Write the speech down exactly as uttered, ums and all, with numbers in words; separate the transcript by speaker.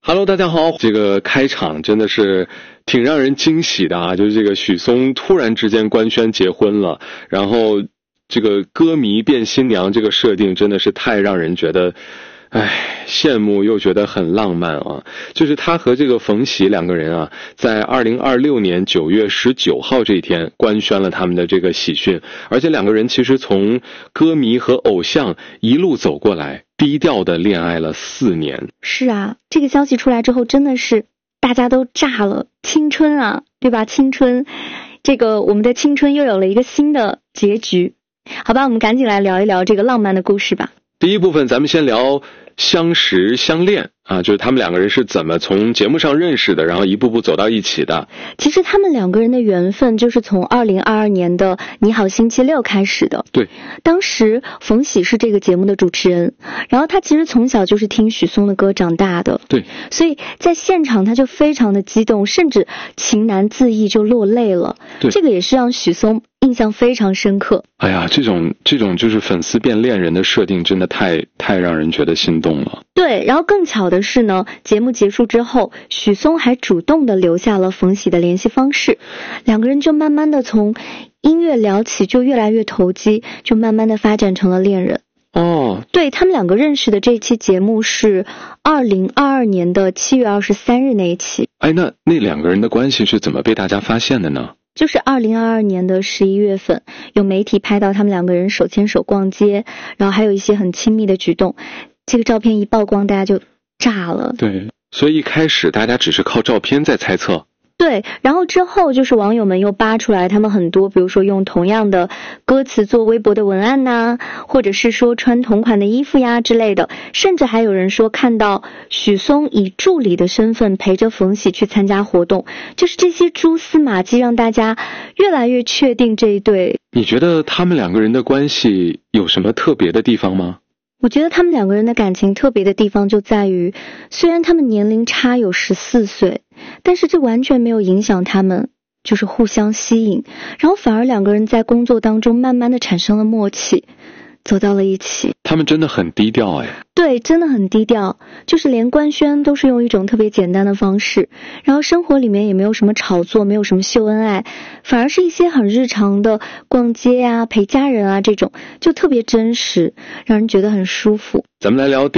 Speaker 1: Hello， 大家好。这个开场真的是挺让人惊喜的啊，就是这个许嵩突然之间官宣结婚了，然后这个歌迷变新娘这个设定真的是太让人觉得唉，羡慕又觉得很浪漫啊。就是他和这个冯喜两个人啊，在二零二六年九月十九号这一天官宣了他们的这个喜讯，而且两个人其实从歌迷和偶像一路走过来，低调的恋爱了四年。
Speaker 2: 是啊，这个消息出来之后真的是大家都炸了，青春啊，对吧？青春，这个我们的青春又有了一个新的结局。好吧，我们赶紧来聊一聊这个浪漫的故事吧。
Speaker 1: 第一部分咱们先聊相识相恋啊，就是他们两个人是怎么从节目上认识的，然后一步步走到一起的。
Speaker 2: 其实他们两个人的缘分就是从二零二二年的你好星期六开始的。
Speaker 1: 对，
Speaker 2: 当时冯喜是这个节目的主持人，然后他其实从小就是听许嵩的歌长大的。
Speaker 1: 对，
Speaker 2: 所以在现场他就非常的激动，甚至情难自抑就落泪了。
Speaker 1: 对，
Speaker 2: 这个也是让许嵩印象非常深刻。
Speaker 1: 哎呀，这种这种就是粉丝变恋人的设定真的太太让人觉得心动了。
Speaker 2: 对，然后更巧的是呢，节目结束之后，许嵩还主动的留下了冯喜的联系方式，两个人就慢慢的从音乐聊起，就越来越投机，就慢慢的发展成了恋人。
Speaker 1: 哦，
Speaker 2: 对，他们两个认识的这一期节目是二零二二年的七月二十三日那一期。
Speaker 1: 哎，那那两个人的关系是怎么被大家发现的呢？
Speaker 2: 就是二零二二年的十一月份，有媒体拍到他们两个人手牵手逛街，然后还有一些很亲密的举动。这个照片一曝光，大家就炸了。
Speaker 1: 对，所以一开始大家只是靠照片在猜测。
Speaker 2: 对，然后之后就是网友们又扒出来他们很多，比如说用同样的歌词做微博的文案呐、啊，或者是说穿同款的衣服呀之类的，甚至还有人说看到许嵩以助理的身份陪着冯喜去参加活动，就是这些蛛丝马迹让大家越来越确定这一对。
Speaker 1: 你觉得他们两个人的关系有什么特别的地方吗？
Speaker 2: 我觉得他们两个人的感情特别的地方就在于，虽然他们年龄差有十四岁，但是这完全没有影响他们就是互相吸引，然后反而两个人在工作当中慢慢的产生了默契，走到了一起。
Speaker 1: 他们真的很低调哎。
Speaker 2: 对，真的很低调，就是连官宣都是用一种特别简单的方式，然后生活里面也没有什么炒作，没有什么秀恩爱，反而是一些很日常的逛街啊、陪家人啊这种，就特别真实，让人觉得很舒服。
Speaker 1: 咱们来聊